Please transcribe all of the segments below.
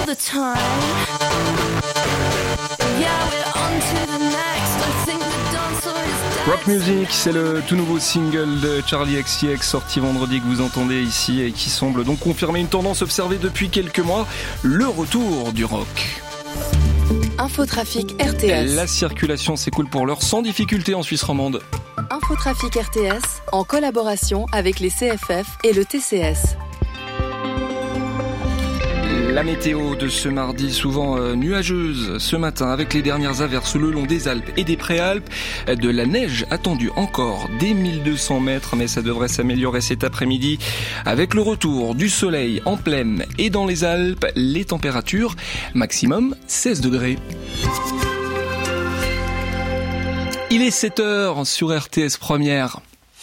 all the time. Yeah, we're on to the next. I think the dancer is dead. Rock Music, c'est le tout nouveau single de Charli XCX sorti vendredi que vous entendez ici et qui semble donc confirmer une tendance observée depuis quelques mois, le retour du rock. Infotrafic RTS. La circulation s'écoule pour l'heure sans difficulté en Suisse romande. Infotrafic RTS en collaboration avec les CFF et le TCS. La météo de ce mardi, souvent nuageuse ce matin avec les dernières averses le long des Alpes et des Préalpes. De la neige attendue encore dès 1200 mètres, mais ça devrait s'améliorer cet après-midi. Avec le retour du soleil en plaine et dans les Alpes, les températures maximum 16 degrés. Il est 7h sur RTS Première.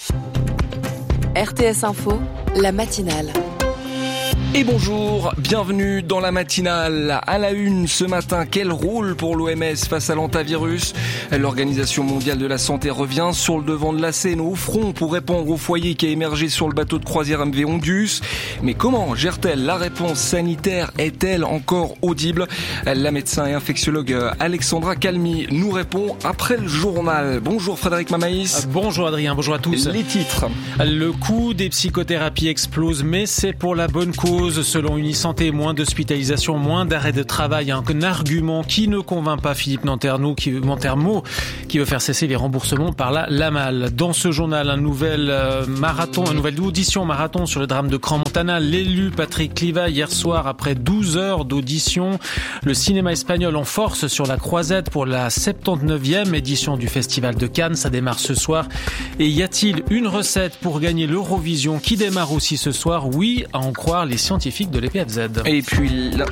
RTS Info, la matinale. Et bonjour, bienvenue dans la matinale. À la une ce matin, quel rôle pour l'OMS face à l'hantavirus ? L'Organisation mondiale de la santé revient sur le devant de la scène au front pour répondre au foyer qui a émergé sur le bateau de croisière MV Ondius. Mais comment gère-t-elle la réponse sanitaire ? Est-elle encore audible ? La médecin et infectiologue Alexandra Calmi nous répond après le journal. Bonjour Frédéric Mamaïs. Bonjour Adrien, bonjour à tous. Les titres. Le coût des psychothérapies explose, mais c'est pour la bonne cause. Selon Unisanté, moins d'hospitalisation, moins d'arrêt de travail, un argument qui ne convainc pas Philippe Nantermo, qui veut faire cesser les remboursements par la LAMAL. Dans ce journal, une nouvelle audition marathon sur le drame de Crans-Montana. L'élu Patrick Cliva hier soir après 12 heures d'audition. Le cinéma espagnol en force sur la croisette pour la 79e édition du Festival de Cannes. Ça démarre ce soir. Et y a-t-il une recette pour gagner l'Eurovision qui démarre aussi ce soir ? Oui, à en croire les scientifiques de l'EPFZ. Et puis là...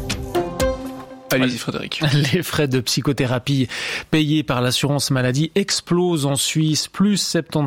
Allez-y Frédéric. Les frais de psychothérapie payés par l'assurance maladie explosent en Suisse, plus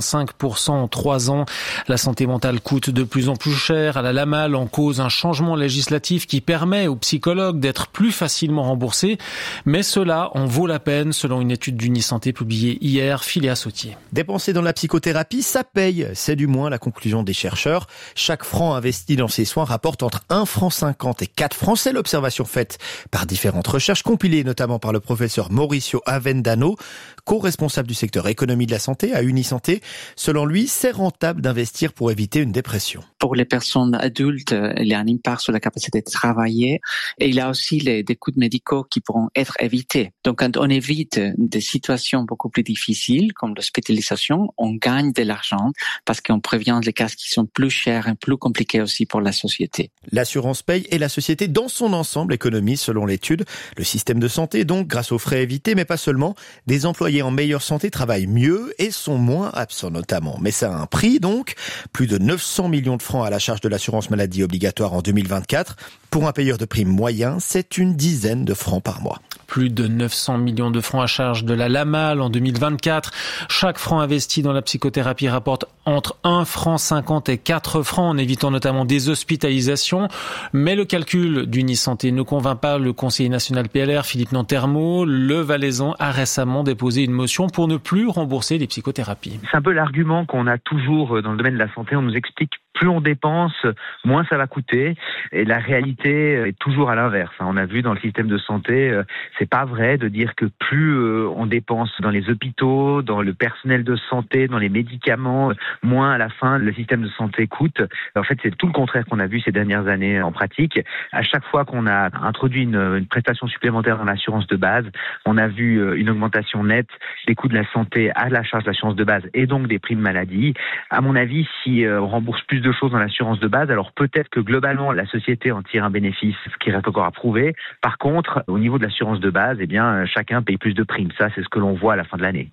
75% en 3 ans. La santé mentale coûte de plus en plus cher. À la LAMAL, en cause un changement législatif qui permet aux psychologues d'être plus facilement remboursés. Mais cela en vaut la peine, selon une étude d'Unisanté publiée hier. Philéa Sautier. Dépenser dans la psychothérapie, ça paye. C'est du moins la conclusion des chercheurs. Chaque franc investi dans ces soins rapporte entre 1,50 franc et 4 francs. C'est l'observation faite par différentes recherches compilées notamment par le professeur Mauricio Avendano, co-responsable du secteur économie de la santé à Unisanté. Selon lui, c'est rentable d'investir pour éviter une dépression. Pour les personnes adultes, il y a un impact sur la capacité de travailler et il y a aussi des coûts médicaux qui pourront être évités. Donc quand on évite des situations beaucoup plus difficiles comme l'hospitalisation, on gagne de l'argent parce qu'on prévient les cas qui sont plus chers et plus compliqués aussi pour la société. L'assurance paye et la société dans son ensemble économise selon l'étude. Le système de santé donc grâce aux frais évités, mais pas seulement. Des employés en meilleure santé travaillent mieux et sont moins absents notamment. Mais ça a un prix donc. Plus de 900 millions de francs à la charge de l'assurance maladie obligatoire en 2024. Pour un payeur de prime moyen, c'est une dizaine de francs par mois. Plus de 900 millions de francs à charge de la LAMAL en 2024. Chaque franc investi dans la psychothérapie rapporte entre 1,50 franc et 4 francs en évitant notamment des hospitalisations. Mais le calcul d'Unisanté ne convainc pas le conseiller national PLR Philippe Nantermo. Le Valaisan a récemment déposé une motion pour ne plus rembourser les psychothérapies. C'est un peu l'argument qu'on a toujours dans le domaine de la santé. On nous explique plus on dépense, moins ça va coûter. Et la réalité est toujours à l'inverse. On a vu dans le système de santé, c'est pas vrai de dire que plus on dépense dans les hôpitaux, dans le personnel de santé, dans les médicaments, moins à la fin le système de santé coûte. En fait, c'est tout le contraire qu'on a vu ces dernières années en pratique. À chaque fois qu'on a introduit une prestation supplémentaire dans l'assurance de base, on a vu une augmentation nette des coûts de la santé à la charge de l'assurance de base et donc des primes maladie. À mon avis, si on rembourse plus de choses dans l'assurance de base, alors peut-être que globalement la société en tire un bénéfice, ce qui reste encore à prouver. Par contre, au niveau de l'assurance de base, chacun paye plus de primes. Ça, c'est ce que l'on voit à la fin de l'année.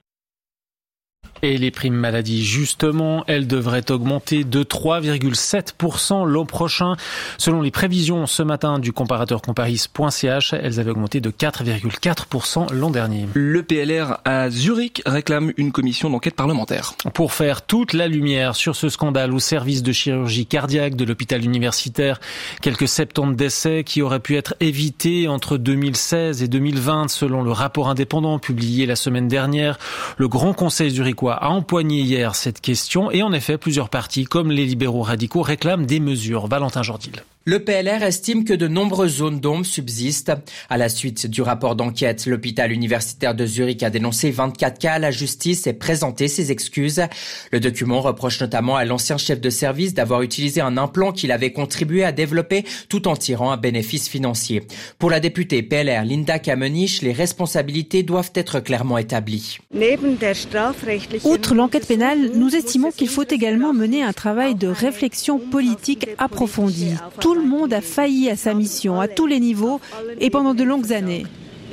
Et les primes maladie, justement, elles devraient augmenter de 3,7% l'an prochain. Selon les prévisions ce matin du comparateur comparis.ch, elles avaient augmenté de 4,4% l'an dernier. Le PLR à Zurich réclame une commission d'enquête parlementaire. Pour faire toute la lumière sur ce scandale au service de chirurgie cardiaque de l'hôpital universitaire, quelques 70 décès qui auraient pu être évités entre 2016 et 2020 selon le rapport indépendant publié la semaine dernière. Le Grand Conseil zurichois a empoigné hier cette question et en effet plusieurs partis comme les libéraux radicaux réclament des mesures. Valentin Jordil. Le PLR estime que de nombreuses zones d'ombre subsistent. À la suite du rapport d'enquête, l'hôpital universitaire de Zurich a dénoncé 24 cas à la justice et présenté ses excuses. Le document reproche notamment à l'ancien chef de service d'avoir utilisé un implant qu'il avait contribué à développer tout en tirant un bénéfice financier. Pour la députée PLR Linda Kamenisch, les responsabilités doivent être clairement établies. Outre l'enquête pénale, nous estimons qu'il faut également mener un travail de réflexion politique approfondi. Tout le monde a failli à sa mission, à tous les niveaux et pendant de longues années.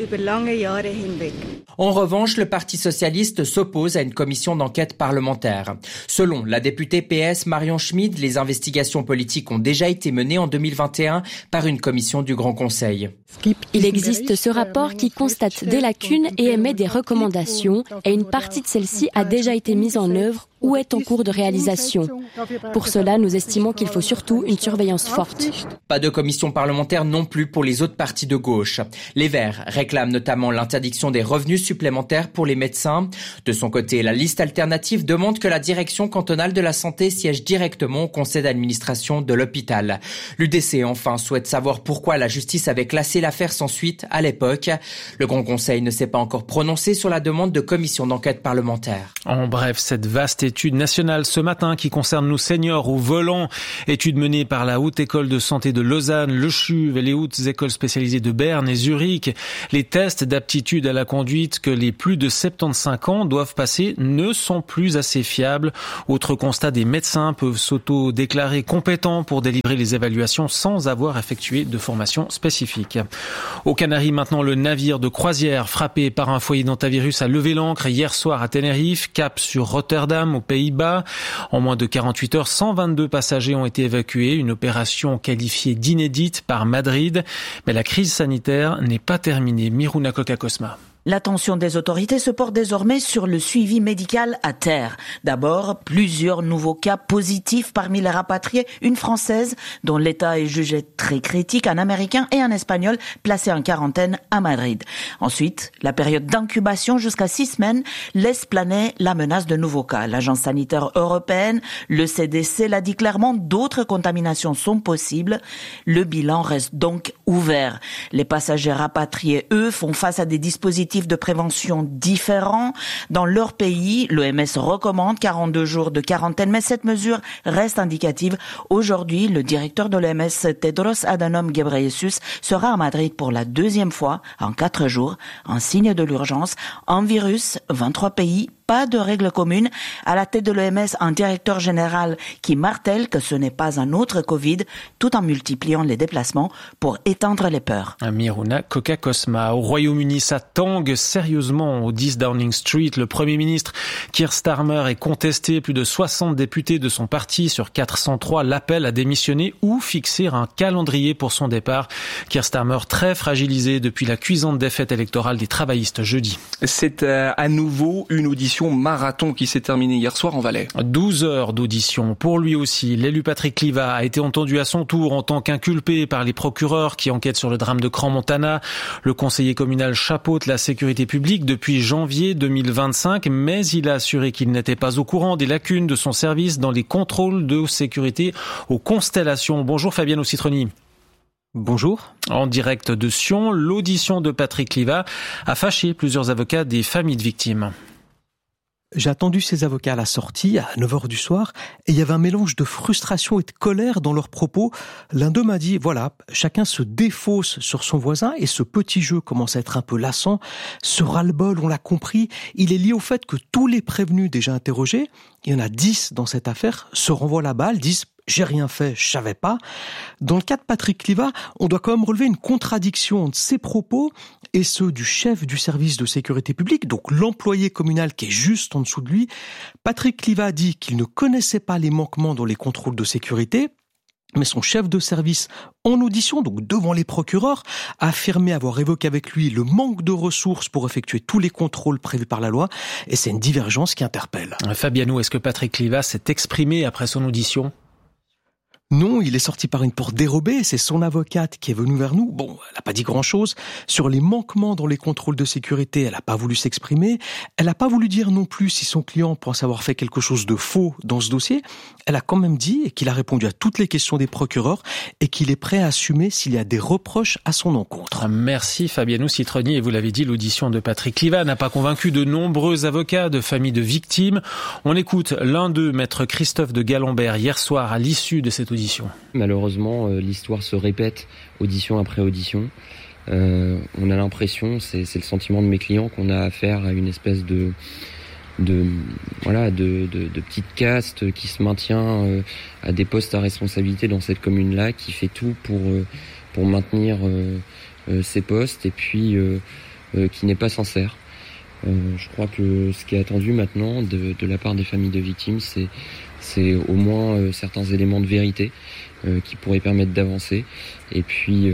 En revanche, le Parti socialiste s'oppose à une commission d'enquête parlementaire. Selon la députée PS Marion Schmid, les investigations politiques ont déjà été menées en 2021 par une commission du Grand Conseil. Il existe ce rapport qui constate des lacunes et émet des recommandations, et une partie de celle-ci a déjà été mise en œuvre ou est en cours de réalisation. Pour cela, nous estimons qu'il faut surtout une surveillance forte. Pas de commission parlementaire non plus pour les autres partis de gauche. Les Verts réclament notamment l'interdiction des revenus supplémentaires pour les médecins. De son côté, la liste alternative demande que la direction cantonale de la santé siège directement au conseil d'administration de l'hôpital. L'UDC, enfin, souhaite savoir pourquoi la justice avait classé l'affaire sans suite à l'époque. Le Grand Conseil ne s'est pas encore prononcé sur la demande de commission d'enquête parlementaire. En bref, cette vaste étude nationale ce matin qui concerne nos seniors au volant, étude menée par la Haute École de Santé de Lausanne, le CHUV et les hautes écoles spécialisées de Berne et Zurich. Les tests d'aptitude à la conduite que les plus de 75 ans doivent passer ne sont plus assez fiables. Autre constat, des médecins peuvent s'auto-déclarer compétents pour délivrer les évaluations sans avoir effectué de formation spécifique. Aux Canaries, maintenant, le navire de croisière frappé par un foyer d'hantavirus a levé l'ancre hier soir à Tenerife, cap sur Rotterdam, aux Pays-Bas. En moins de 48 heures, 122 passagers ont été évacués, une opération qualifiée d'inédite par Madrid. Mais la crise sanitaire n'est pas terminée. Miruna Kokakosma. L'attention des autorités se porte désormais sur le suivi médical à terre. D'abord, plusieurs nouveaux cas positifs parmi les rapatriés, une Française dont l'état est jugé très critique, un Américain et un Espagnol placés en quarantaine à Madrid. Ensuite, la période d'incubation jusqu'à 6 semaines laisse planer la menace de nouveaux cas. L'Agence sanitaire européenne, le CDC l'a dit clairement, d'autres contaminations sont possibles. Le bilan reste donc ouvert. Les passagers rapatriés, eux, font face à des dispositifs de prévention différents. Dans leur pays, l'OMS recommande 42 jours de quarantaine, mais cette mesure reste indicative. Aujourd'hui, le directeur de l'OMS, Tedros Adhanom Ghebreyesus, sera à Madrid pour la 2e fois en 4 jours, en signe de l'urgence. Un virus, 23 pays, pas de règles communes. À la tête de l'OMS, un directeur général qui martèle que ce n'est pas un autre Covid, tout en multipliant les déplacements pour étendre les peurs. Miruna Kokakosma. Au Royaume-Uni, ça tangue sérieusement au 10 Downing Street. Le Premier ministre Keir Starmer est contesté. Plus de 60 députés de son parti sur 403 l'appellent à démissionner ou fixer un calendrier pour son départ. Keir Starmer très fragilisé depuis la cuisante défaite électorale des travaillistes jeudi. C'est à nouveau une audition marathon qui s'est terminée hier soir en Valais. 12 heures d'audition. Pour lui aussi, l'élu Patrick Clivat a été entendu à son tour en tant qu'inculpé par les procureurs qui enquêtent sur le drame de Crans-Montana. Le conseiller communal chapeaute la sécurité publique depuis janvier 2025, mais il a assuré qu'il n'était pas au courant des lacunes de son service dans les contrôles de sécurité aux constellations. Bonjour Fabienne Citroni. Bonjour. En direct de Sion, l'audition de Patrick Clivat a fâché plusieurs avocats des familles de victimes. J'ai attendu ces avocats à la sortie, à 9h du soir, et il y avait un mélange de frustration et de colère dans leurs propos. L'un d'eux m'a dit, voilà, chacun se défausse sur son voisin, et ce petit jeu commence à être un peu lassant. Ce ras-le-bol, on l'a compris, il est lié au fait que tous les prévenus déjà interrogés, il y en a 10 dans cette affaire, se renvoient la balle, disent « j'ai rien fait, je savais pas ». Dans le cas de Patrick Clivat, on doit quand même relever une contradiction entre ses propos et ceux du chef du service de sécurité publique, donc l'employé communal qui est juste en dessous de lui. Patrick Clivat a dit qu'il ne connaissait pas les manquements dans les contrôles de sécurité, mais son chef de service, en audition, donc devant les procureurs, a affirmé avoir évoqué avec lui le manque de ressources pour effectuer tous les contrôles prévus par la loi, et c'est une divergence qui interpelle. Fabiano, est-ce que Patrick Clivat s'est exprimé après son audition ? Non, il est sorti par une porte dérobée, c'est son avocate qui est venue vers nous. Bon, elle n'a pas dit grand-chose. Sur les manquements dans les contrôles de sécurité, elle n'a pas voulu s'exprimer. Elle n'a pas voulu dire non plus si son client pense avoir fait quelque chose de faux dans ce dossier. Elle a quand même dit qu'il a répondu à toutes les questions des procureurs et qu'il est prêt à assumer s'il y a des reproches à son encontre. Merci Fabiano Citroni. Et vous l'avez dit, l'audition de Patrick Liva n'a pas convaincu de nombreux avocats de familles de victimes. On écoute l'un d'eux, maître Christophe de Galambert, hier soir à l'issue de cette audition. Malheureusement, l'histoire se répète audition après audition. On a l'impression, c'est le sentiment de mes clients, qu'on a affaire à une espèce de petite caste qui se maintient à des postes à responsabilité dans cette commune-là, qui fait tout pour maintenir ses postes et puis qui n'est pas sincère. Je crois que ce qui est attendu maintenant de la part des familles de victimes, c'est au moins certains éléments de vérité qui pourraient permettre d'avancer. Et puis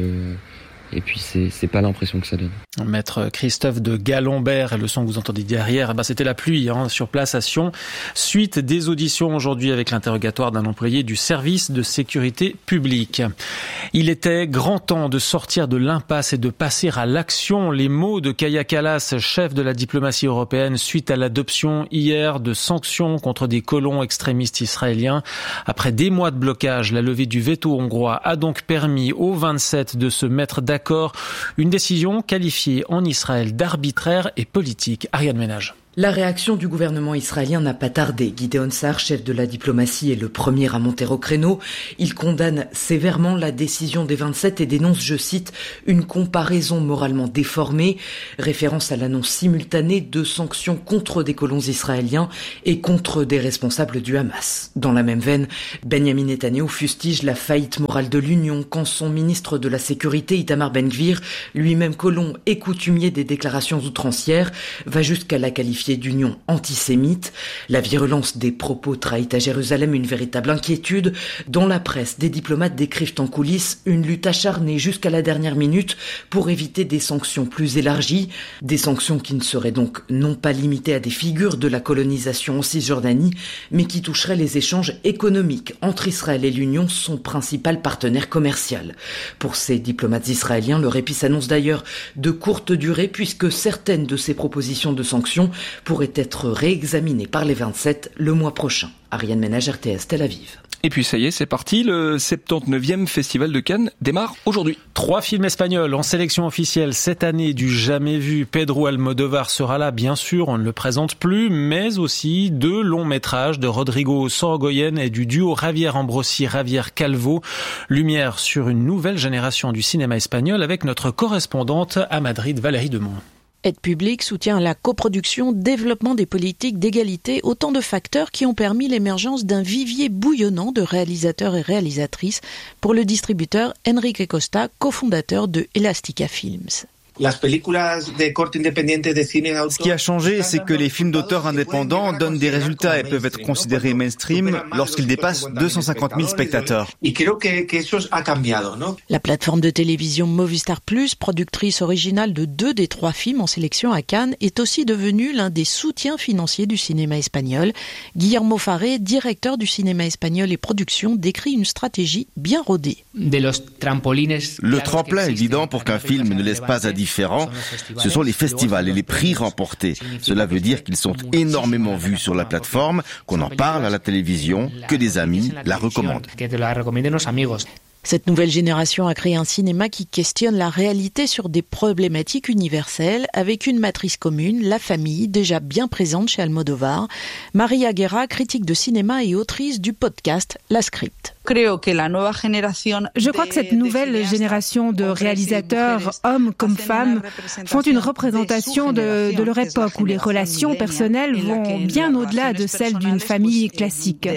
c'est pas l'impression que ça donne. Maître Christophe de Galambert, et le son que vous entendez derrière, c'était la pluie sur place à Sion. Suite des auditions aujourd'hui avec l'interrogatoire d'un employé du service de sécurité publique. Il était grand temps de sortir de l'impasse et de passer à l'action. Les mots de Kaja Kallas, chef de la diplomatie européenne, suite à l'adoption hier de sanctions contre des colons extrémistes israéliens. Après des mois de blocage, la levée du veto hongrois a donc permis aux 27 de se mettre d'accord. Une décision qualifiée en Israël d'arbitraire et politique. Ariane Ménage. La réaction du gouvernement israélien n'a pas tardé. Gideon Sa'ar, chef de la diplomatie, est le premier à monter au créneau. Il condamne sévèrement la décision des 27 et dénonce, je cite, une comparaison moralement déformée, référence à l'annonce simultanée de sanctions contre des colons israéliens et contre des responsables du Hamas. Dans la même veine, Benjamin Netanyahou fustige la faillite morale de l'Union quand son ministre de la Sécurité, Itamar Ben-Gvir, lui-même colon et coutumier des déclarations outrancières, va jusqu'à la qualifier d'union antisémite. La virulence des propos trahit à Jérusalem une véritable inquiétude. Dans la presse, des diplomates décrivent en coulisses une lutte acharnée jusqu'à la dernière minute pour éviter des sanctions plus élargies. Des sanctions qui ne seraient donc non pas limitées à des figures de la colonisation en Cisjordanie, mais qui toucheraient les échanges économiques entre Israël et l'Union, son principal partenaire commercial. Pour ces diplomates israéliens, le répit s'annonce d'ailleurs de courte durée puisque certaines de ces propositions de sanctions pourrait être réexaminé par les 27 le mois prochain. Ariane Ménage, RTS, Tel Aviv. Et puis ça y est, c'est parti, le 79e Festival de Cannes démarre aujourd'hui. 3 films espagnols en sélection officielle cette année du jamais vu. Pedro Almodóvar sera là, bien sûr, on ne le présente plus, mais aussi 2 longs métrages de Rodrigo Sorogoyen et du duo Javier Ambrosi-Javier Calvo. Lumière sur une nouvelle génération du cinéma espagnol avec notre correspondante à Madrid, Valérie Demont. Aide publique, soutien à la coproduction, développement des politiques d'égalité, autant de facteurs qui ont permis l'émergence d'un vivier bouillonnant de réalisateurs et réalisatrices pour le distributeur Enrique Costa, cofondateur de Elastica Films. Ce qui a changé, c'est que les films d'auteurs indépendants donnent des résultats et peuvent être considérés mainstream lorsqu'ils dépassent 250 000 spectateurs. La plateforme de télévision Movistar Plus, productrice originale de 2 des 3 films en sélection à Cannes, est aussi devenue l'un des soutiens financiers du cinéma espagnol. Guillermo Farré, directeur du cinéma espagnol et production, décrit une stratégie bien rodée. Le tremplin évident pour qu'un film ne laisse pas indifférent, ce sont les festivals et les prix remportés. Cela veut dire qu'ils sont énormément vus sur la plateforme, qu'on en parle à la télévision, que des amis la recommandent. Cette nouvelle génération a créé un cinéma qui questionne la réalité sur des problématiques universelles avec une matrice commune, la famille, déjà bien présente chez Almodóvar. Maria Guerra, critique de cinéma et autrice du podcast La Script. Je crois que cette nouvelle génération de réalisateurs, hommes comme femmes, font une représentation de leur époque où les relations personnelles vont bien au-delà de celles d'une famille classique.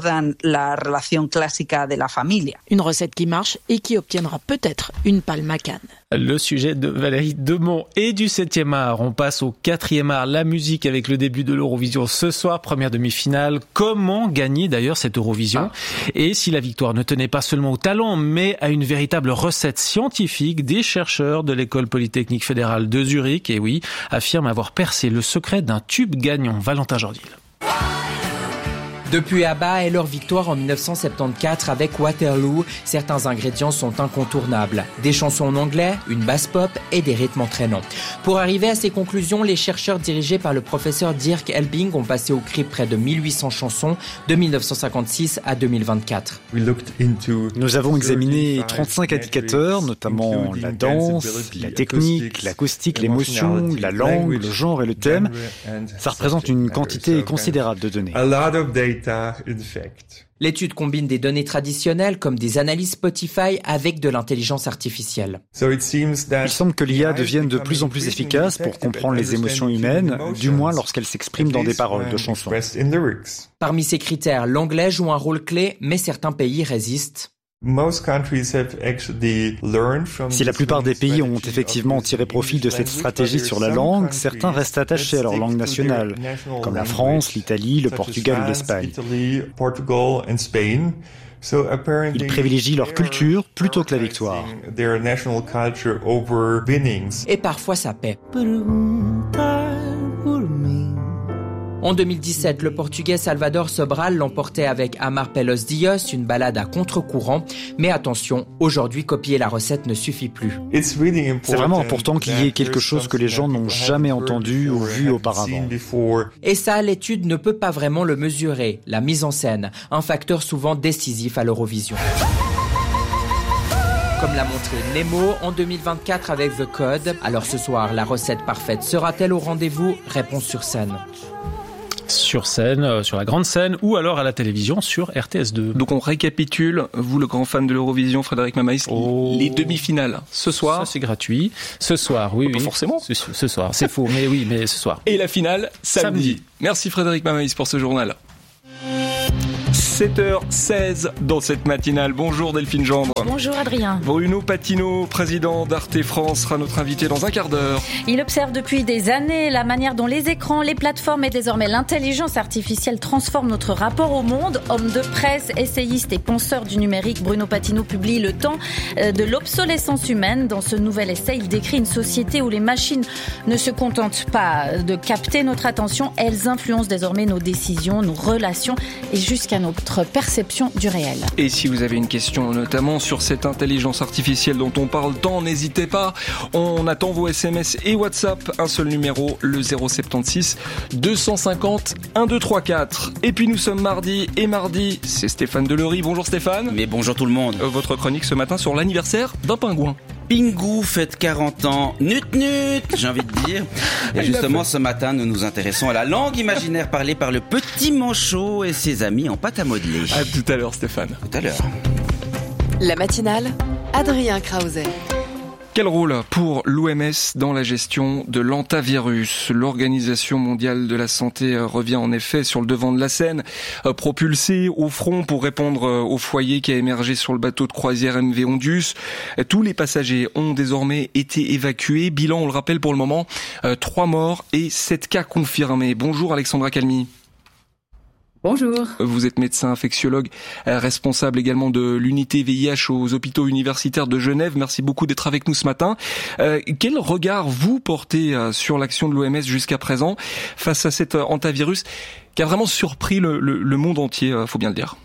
Une recette qui marche et qui obtiendra peut-être une palme à Cannes. Le sujet de Valérie Demont et du 7e art. On passe au 4e art, la musique avec le début de l'Eurovision ce soir, première demi-finale. Comment gagner d'ailleurs cette Eurovision ? Et si la victoire ne tenait pas seulement au talent, mais à une véritable recette scientifique, des chercheurs de l'École Polytechnique Fédérale de Zurich, et oui, affirment avoir percé le secret d'un tube gagnant. Valentin Jordil. Depuis à bas et leur victoire en 1974 avec Waterloo, certains ingrédients sont incontournables. Des chansons en anglais, une basse pop et des rythmes entraînants. Pour arriver à ces conclusions, les chercheurs dirigés par le professeur Dirk Elbing ont passé au crible près de 1800 chansons de 1956 à 2024. Nous avons examiné 35 indicateurs, notamment la danse, la technique, l'acoustique, l'émotion, la langue, le genre et le thème. Ça représente une quantité considérable de données. L'étude combine des données traditionnelles comme des analyses Spotify avec de l'intelligence artificielle. Il semble que l'IA devienne de plus en plus efficace pour comprendre les émotions humaines, du moins lorsqu'elles s'expriment dans des paroles de chansons. Parmi ces critères, l'anglais joue un rôle clé, mais certains pays résistent. Si la plupart des pays ont effectivement tiré profit de cette stratégie sur la langue, certains restent attachés à leur langue nationale, comme la France, l'Italie, le Portugal ou l'Espagne. Ils privilégient leur culture plutôt que la victoire. Et parfois ça paie. En 2017, le Portugais Salvador Sobral l'emportait avec Amar Pelos Dios, une balade à contre-courant. Mais attention, aujourd'hui, copier la recette ne suffit plus. C'est vraiment important qu'il y ait quelque chose que les gens n'ont jamais entendu ou vu auparavant. Et ça, l'étude ne peut pas vraiment le mesurer. La mise en scène, un facteur souvent décisif à l'Eurovision. Comme l'a montré Nemo en 2024 avec The Code. Alors ce soir, la recette parfaite sera-t-elle au rendez-vous? Réponse sur scène. Sur scène, sur la grande scène, ou alors à la télévision sur RTS2. Donc on récapitule, vous le grand fan de l'Eurovision, Frédéric Mamaïs, les demi-finales ce soir. Ça c'est gratuit. Ce soir, oui. Pas forcément. Ce soir, c'est faux, mais oui, mais ce soir. Et la finale, samedi. Merci Frédéric Mamaïs pour ce journal. 7h16 dans cette matinale. Bonjour Delphine Gendre. Bonjour Adrien. Bruno Patino, président d'Arte France, sera notre invité dans un quart d'heure. Il observe depuis des années la manière dont les écrans, les plateformes et désormais l'intelligence artificielle transforment notre rapport au monde. Homme de presse, essayiste et penseur du numérique, Bruno Patino publie Le temps de l'obsolescence humaine. Dans ce nouvel essai, il décrit une société où les machines ne se contentent pas de capter notre attention, elles influencent désormais nos décisions, nos relations et jusqu'à notre perception du réel. Et si vous avez une question notamment sur cette intelligence artificielle dont on parle tant, n'hésitez pas. On attend vos SMS et WhatsApp. Un seul numéro, le 076 250 1234. Et puis nous sommes mardi, et mardi, c'est Stéphane Delory. Bonjour Stéphane. Mais bonjour tout le monde. Votre chronique ce matin sur l'anniversaire d'un pingouin. Pingou fête 40 ans, nut, j'ai envie de dire. Et justement, ce matin, nous nous intéressons à la langue imaginaire parlée par le petit manchot et ses amis en pâte à modeler. À tout à l'heure, Stéphane. Tout à l'heure. La matinale, Adrien Krause. Quel rôle pour l'OMS dans la gestion de l'hantavirus? L'Organisation mondiale de la santé revient en effet sur le devant de la scène, propulsée au front pour répondre au foyer qui a émergé sur le bateau de croisière MV Ondius. Tous les passagers ont désormais été évacués. Bilan, on le rappelle pour le moment, 3 morts et 7 cas confirmés. Bonjour Alexandra Calmi. Bonjour. Vous êtes médecin infectiologue, responsable également de l'unité VIH aux hôpitaux universitaires de Genève. Merci beaucoup d'être avec nous ce matin. Quel regard vous portez sur l'action de l'OMS jusqu'à présent face à cet hantavirus qui a vraiment surpris le monde entier, faut bien le dire?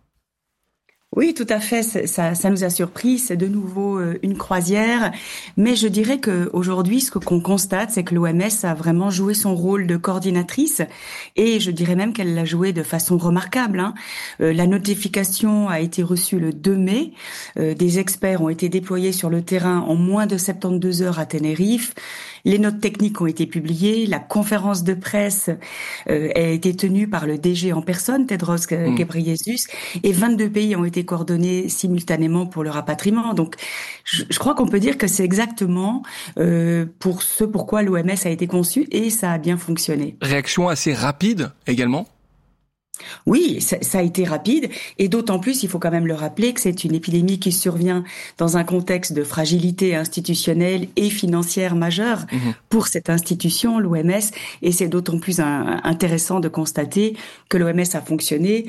Oui, tout à fait. Ça nous a surpris. C'est de nouveau une croisière. Mais je dirais que aujourd'hui, ce qu'on constate, c'est que l'OMS a vraiment joué son rôle de coordinatrice. Et je dirais même qu'elle l'a joué de façon remarquable. La notification a été reçue le 2 mai. Des experts ont été déployés sur le terrain en moins de 72 heures à Tenerife. Les notes techniques ont été publiées. La conférence de presse a été tenue par le DG en personne, Tedros Ghebreyesus. Et 22 pays ont été coordonnés simultanément pour le rapatriement. Donc, je crois qu'on peut dire que c'est exactement pour ce pourquoi l'OMS a été conçue et ça a bien fonctionné. Réaction assez rapide également? Oui, ça a été rapide et d'autant plus, il faut quand même le rappeler, que c'est une épidémie qui survient dans un contexte de fragilité institutionnelle et financière majeure pour cette institution, l'OMS, et c'est d'autant plus intéressant de constater que l'OMS a fonctionné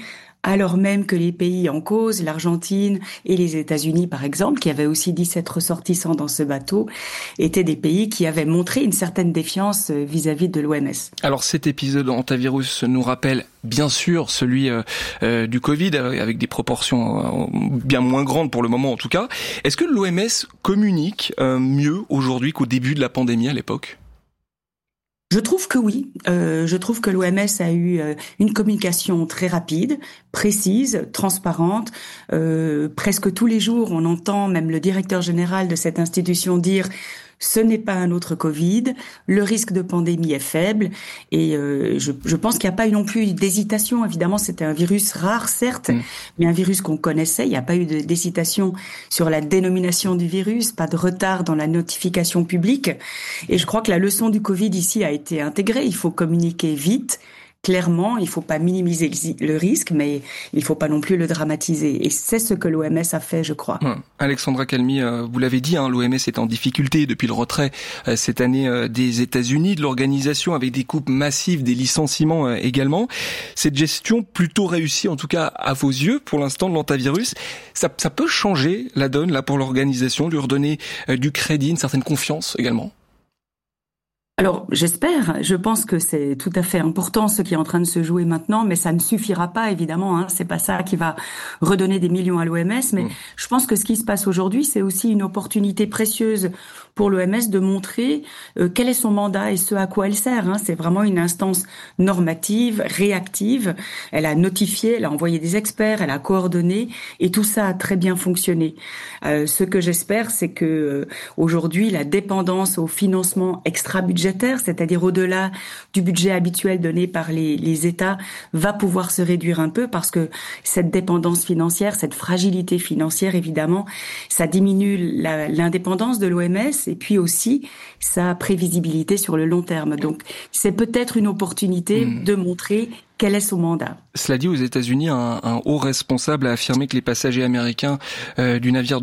alors même que les pays en cause, l'Argentine et les États-Unis par exemple, qui avaient aussi 17 ressortissants dans ce bateau, étaient des pays qui avaient montré une certaine défiance vis-à-vis de l'OMS. Alors cet épisode Hantavirus nous rappelle bien sûr celui du Covid, avec des proportions bien moins grandes pour le moment en tout cas. Est-ce que l'OMS communique mieux aujourd'hui qu'au début de la pandémie à l'époque ? Je trouve que oui. Je trouve que l'OMS a eu une communication très rapide, précise, transparente. Presque tous les jours, on entend même le directeur général de cette institution dire « ce n'est pas un autre Covid, le risque de pandémie est faible ». Et je pense qu'il n'y a pas eu non plus d'hésitation. Évidemment, c'était un virus rare, certes, mais un virus qu'on connaissait. Il n'y a pas eu d'hésitation sur la dénomination du virus, pas de retard dans la notification publique. Et je crois que la leçon du Covid ici a été intégrée. Il faut communiquer vite. Clairement, il ne faut pas minimiser le risque, mais il ne faut pas non plus le dramatiser. Et c'est ce que l'OMS a fait, je crois. Alexandra Calmi, vous l'avez dit, l'OMS est en difficulté depuis le retrait cette année des États-Unis, de l'organisation, avec des coupes massives, des licenciements également. Cette gestion plutôt réussie, en tout cas à vos yeux, pour l'instant, de l'hantavirus, ça peut changer la donne là pour l'organisation, lui redonner du crédit, une certaine confiance également? Alors, j'espère. Je pense que c'est tout à fait important ce qui est en train de se jouer maintenant, mais ça ne suffira pas, évidemment. C'est pas ça qui va redonner des millions à l'OMS, mais je pense que ce qui se passe aujourd'hui, c'est aussi une opportunité précieuse pour l'OMS de montrer quel est son mandat et ce à quoi elle sert. C'est vraiment une instance normative, réactive. Elle a notifié, elle a envoyé des experts, elle a coordonné, et tout ça a très bien fonctionné. Ce que j'espère, c'est que aujourd'hui, la dépendance au financement extra-budgétaire, c'est-à-dire au-delà du budget habituel donné par les États, va pouvoir se réduire un peu, parce que cette dépendance financière, cette fragilité financière, évidemment, ça diminue l'indépendance de l'OMS, et puis aussi sa prévisibilité sur le long terme. Donc, c'est peut-être une opportunité de montrer quel est son mandat. Cela dit, aux États-Unis, un haut responsable a affirmé que les passagers américains du navire